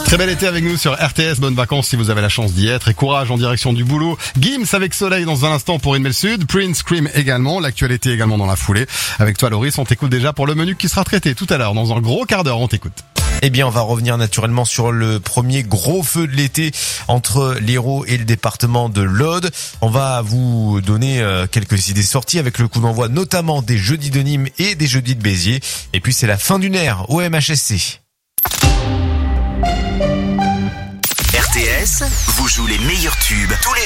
Très bel été avec nous sur RTS, bonnes vacances si vous avez la chance d'y être et courage en direction du boulot. Gims avec Soleil dans un instant pour Une Belle Sud, Prince Scream également, l'actualité également dans la foulée. Avec toi Loris, on t'écoute déjà pour le menu qui sera traité tout à l'heure, dans un gros quart d'heure, on t'écoute. Eh bien, on va revenir naturellement sur le premier gros feu de l'été entre l'Hérault et le département de l'Aude. On va vous donner quelques idées sorties avec le coup d'envoi notamment des jeudis de Nîmes et des jeudis de Béziers. Et puis c'est la fin d'une ère au MHSC. RTS vous joue les meilleurs tubes tous les jours.